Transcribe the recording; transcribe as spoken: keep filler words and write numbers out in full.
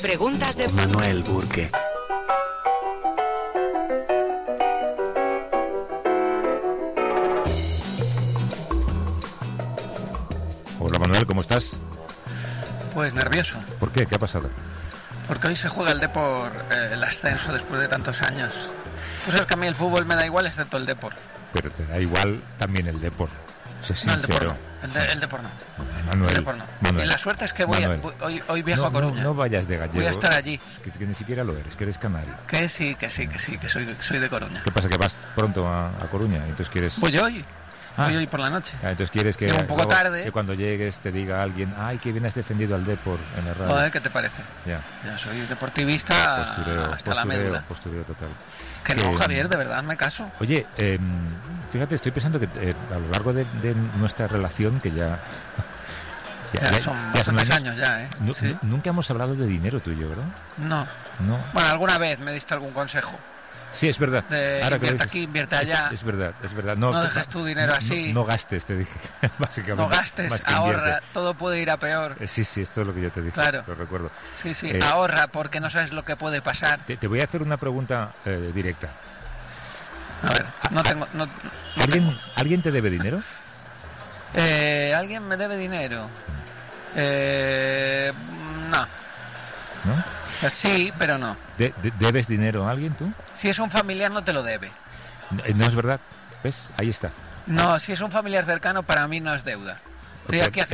Preguntas de Manuel Burke. Hola Manuel, ¿cómo estás? Pues nervioso. ¿Por qué? ¿Qué ha pasado? Porque hoy se juega el Depor, eh, el ascenso después de tantos años. Pues es que a mí el fútbol me da igual excepto el Depor. Pero te da igual también el Depor. Sé No, el Depor sincero. no. El, de, el Depor no. Manuel, El Depor no. Manuel, Y la suerte es que voy, a, Manuel. voy- hoy, hoy viajo no, a Coruña. No, no vayas de gallego. Voy a estar allí. Que, que ni siquiera lo eres, que eres canario. Que sí, que sí, que sí, que soy, soy de Coruña. ¿Qué pasa? ¿Que vas pronto a, a Coruña? Y entonces quieres... Voy hoy. Ah. Voy hoy por la noche. Ah, entonces quieres que, Llego un poco luego, tarde. que cuando llegues te diga alguien, ay, que bien has defendido al Depor en el radio. Joder, ¿qué te parece? Ya. Ya soy deportivista Postureo, hasta la postureo, médula. postureo total. Que no, Javier, de verdad, me caso. Oye, eh, fíjate, estoy pensando que eh, a lo largo de, de nuestra relación, que ya... Ya, son bastantes años ya, ¿eh? nu- Sí. nu- Nunca hemos hablado de dinero tuyo, ¿verdad? No. No. Bueno, alguna vez me diste algún consejo. Sí, es verdad. De Ahora que lo invierte dices, aquí, invierte allá. Es, es verdad, es verdad. No, No te- dejes tu dinero no- así. No, no gastes, te dije, básicamente. No gastes, más que ahorra, invierte. todo puede ir a peor. Eh, Sí, sí, esto es lo que yo te dije, Claro. lo recuerdo. Sí, sí, Eh, ahorra porque no sabes lo que puede pasar. Te, te voy a hacer una pregunta eh, directa. A ver, no tengo... No, no ¿Alguien, tengo. ¿Alguien te debe dinero? Eh, ¿Alguien me debe dinero? Eh, no. ¿No? Pues sí, pero no. De- de- ¿Debes dinero a alguien tú? Si es un familiar no te lo debe. No, eh, no es verdad. ¿Ves? Ahí está. No, si es un familiar cercano para mí no es deuda. Estoy Pero- aquí haciendo